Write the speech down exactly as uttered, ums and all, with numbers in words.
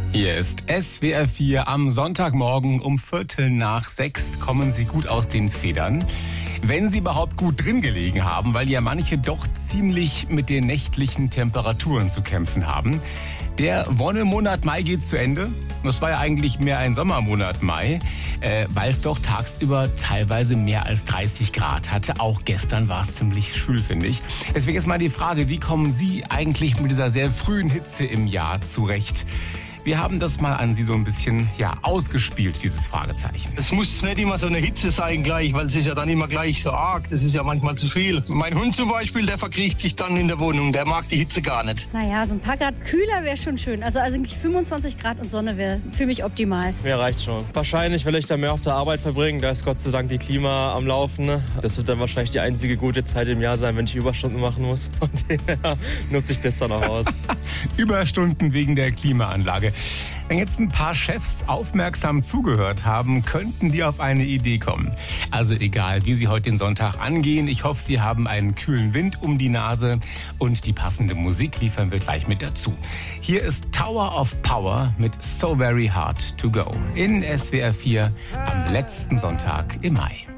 Hier ist S W R vier am Sonntagmorgen um Viertel nach sechs. Kommen Sie gut aus den Federn. Wenn Sie überhaupt gut drin gelegen haben, weil ja manche doch ziemlich mit den nächtlichen Temperaturen zu kämpfen haben. Der Wonnemonat Mai geht zu Ende. Das war ja eigentlich mehr ein Sommermonat Mai, äh, weil es doch tagsüber teilweise mehr als dreißig Grad hatte. Auch gestern war es ziemlich schwül, finde ich. Deswegen ist mal die Frage, wie kommen Sie eigentlich mit dieser sehr frühen Hitze im Jahr zurecht? Wir haben das mal an Sie so ein bisschen ja, ausgespielt, dieses Fragezeichen. Es muss nicht immer so eine Hitze sein gleich, weil es ist ja dann immer gleich so arg. Das ist ja manchmal zu viel. Mein Hund zum Beispiel, der verkriecht sich dann in der Wohnung. Der mag die Hitze gar nicht. Naja, so ein paar Grad kühler wäre schon schön. Also, also fünfundzwanzig Grad und Sonne wäre für mich optimal. Mir reicht schon. Wahrscheinlich will ich dann mehr auf der Arbeit verbringen. Da ist Gott sei Dank die Klima am Laufen. Das wird dann wahrscheinlich die einzige gute Zeit im Jahr sein, wenn ich Überstunden machen muss. Und ja, nutze ich das dann auch aus. Überstunden wegen der Klimaanlage. Wenn jetzt ein paar Chefs aufmerksam zugehört haben, könnten die auf eine Idee kommen. Also egal, wie Sie heute den Sonntag angehen, ich hoffe, Sie haben einen kühlen Wind um die Nase und die passende Musik liefern wir gleich mit dazu. Hier ist Tower of Power mit So Very Hard to Go in S W R vier am letzten Sonntag im Mai.